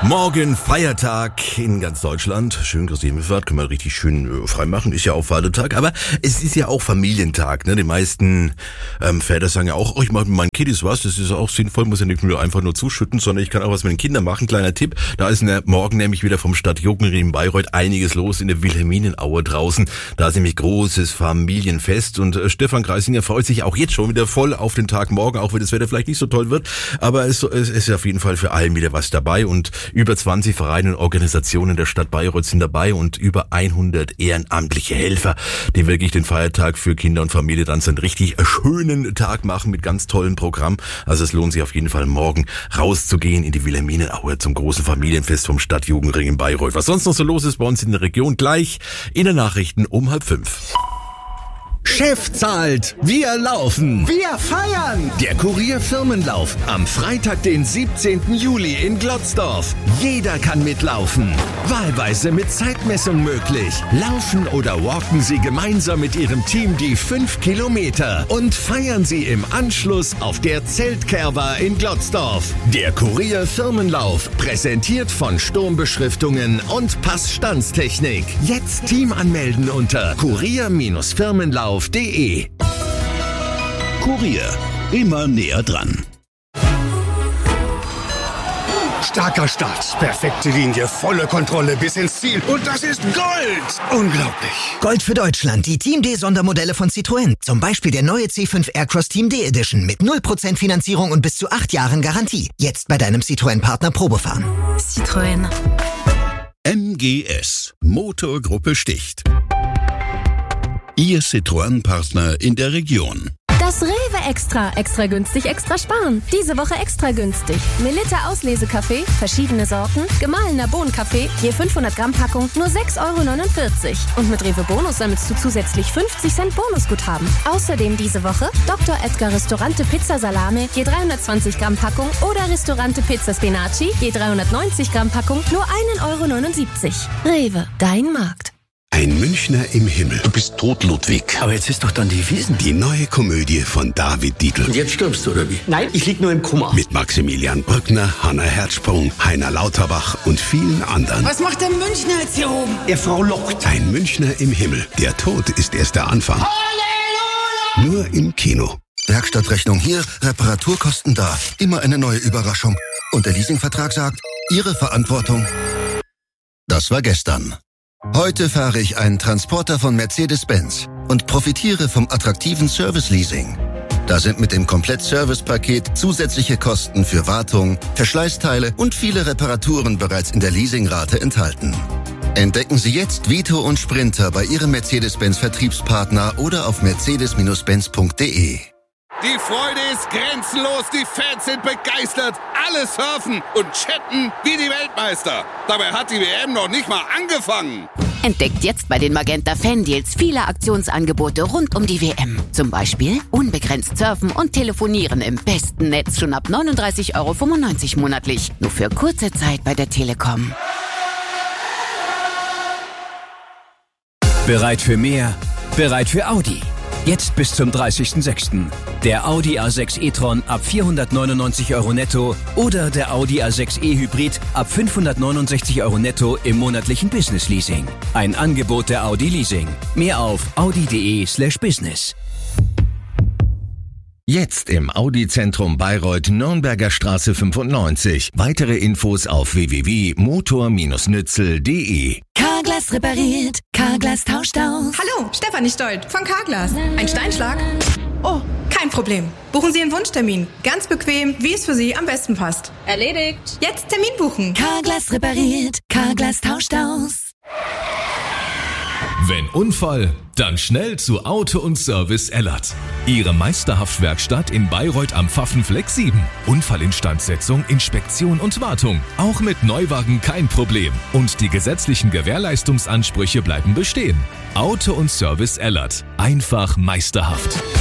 Morgen Feiertag in ganz Deutschland. Schön Christi Himmelfahrt, können wir richtig schön frei machen. Ist ja auch Vatertag, aber es ist ja auch Familientag. Ne? Die meisten Väter sagen ja auch, ich mache mit meinen Kiddies was. Das ist auch sinnvoll, muss ja nicht nur einfach nur zuschütten, sondern ich kann auch was mit den Kindern machen. Kleiner Tipp, da ist morgen nämlich wieder vom Stadt Jugendring in Bayreuth einiges los in der Wilhelminenaue draußen. Da ist nämlich großes Familienfest und Stefan Greisinger freut sich auch jetzt schon wieder voll auf den Tag morgen, auch wenn das Wetter vielleicht nicht so toll wird. Aber es ist auf jeden Fall für allen wieder was dabei und über 20 Vereine und Organisationen der Stadt Bayreuth sind dabei und über 100 ehrenamtliche Helfer, die wirklich den Feiertag für Kinder und Familie dann so einen richtig schönen Tag machen mit ganz tollem Programm. Also es lohnt sich auf jeden Fall morgen rauszugehen in die Wilhelminenaue zum großen Familienfest vom Stadtjugendring in Bayreuth. Was sonst noch so los ist bei uns in der Region, gleich in den Nachrichten um 4:30. Chef zahlt, wir laufen. Wir feiern! Der Kurier-Firmenlauf am Freitag, den 17. Juli in Glotzdorf. Jeder kann mitlaufen. Wahlweise mit Zeitmessung möglich. Laufen oder walken Sie gemeinsam mit Ihrem Team die 5 Kilometer und feiern Sie im Anschluss auf der Zeltkerwa in Glotzdorf. Der Kurier-Firmenlauf, präsentiert von Sturmbeschriftungen und Passstandstechnik. Jetzt Team anmelden unter kurier-firmenlauf.de. Kurier, immer näher dran. Starker Start, perfekte Linie, volle Kontrolle bis ins Ziel. Und das ist Gold! Unglaublich. Gold für Deutschland, die Team D-Sondermodelle von Citroën. Zum Beispiel der neue C5 Aircross Team D Edition mit 0% Finanzierung und bis zu 8 Jahren Garantie. Jetzt bei deinem Citroën-Partner Probefahren. Citroën. MGS, Motorgruppe Sticht. Ihr Citroën-Partner in der Region. Das Rewe Extra. Extra günstig, extra sparen. Diese Woche extra günstig. Melitta Auslesekaffee, verschiedene Sorten, gemahlener Bohnenkaffee, je 500 Gramm Packung, nur 6,49 €. Und mit Rewe Bonus sammelst du zusätzlich 50 Cent Bonusguthaben. Außerdem diese Woche Dr. Edgar Ristorante Pizza Salame, je 320 Gramm Packung oder Ristorante Pizza Spinaci, je 390 Gramm Packung, nur 1,79 €. Rewe, dein Markt. Ein Münchner im Himmel. Du bist tot, Ludwig. Aber jetzt ist doch dann die Wiesn. Die neue Komödie von David Dietl. Und jetzt stirbst du, oder wie? Nein, ich lieg nur im Koma. Mit Maximilian Brückner, Hanna Herzsprung, Heiner Lauterbach und vielen anderen. Was macht der Münchner jetzt hier oben? Er frohlockt. Ein Münchner im Himmel. Der Tod ist erst der Anfang. Halleluja! Nur im Kino. Werkstattrechnung hier, Reparaturkosten da. Immer eine neue Überraschung. Und der Leasingvertrag sagt, Ihre Verantwortung. Das war gestern. Heute fahre ich einen Transporter von Mercedes-Benz und profitiere vom attraktiven Service-Leasing. Da sind mit dem Komplett-Service-Paket zusätzliche Kosten für Wartung, Verschleißteile und viele Reparaturen bereits in der Leasingrate enthalten. Entdecken Sie jetzt Vito und Sprinter bei Ihrem Mercedes-Benz-Vertriebspartner oder auf mercedes-benz.de. Die Freude ist grenzenlos, die Fans sind begeistert, alle surfen und chatten wie die Weltmeister. Dabei hat die WM noch nicht mal angefangen. Entdeckt jetzt bei den Magenta Fan-Deals viele Aktionsangebote rund um die WM. Zum Beispiel unbegrenzt surfen und telefonieren im besten Netz schon ab 39,95 € monatlich. Nur für kurze Zeit bei der Telekom. Bereit für mehr? Bereit für Audi? Jetzt bis zum 30.06. Der Audi A6 e-tron ab 499 € netto oder der Audi A6 e-Hybrid ab 569 € netto im monatlichen Business Leasing. Ein Angebot der Audi Leasing. Mehr auf audi.de/business. Jetzt im Audi-Zentrum Bayreuth, Nürnberger Straße 95. Weitere Infos auf www.motor-nützel.de. Carglass repariert, Carglass tauscht aus. Hallo, Stefanie Stolt von Carglass. Ein Steinschlag? Oh, kein Problem. Buchen Sie einen Wunschtermin. Ganz bequem, wie es für Sie am besten passt. Erledigt. Jetzt Termin buchen. Carglass repariert, Carglass tauscht aus. Wenn Unfall, dann schnell zu Auto und Service Ellert. Ihre Meisterhaftwerkstatt in Bayreuth am Pfaffenfleck 7. Unfallinstandsetzung, Inspektion und Wartung. Auch mit Neuwagen kein Problem. Und die gesetzlichen Gewährleistungsansprüche bleiben bestehen. Auto und Service Ellert. Einfach meisterhaft.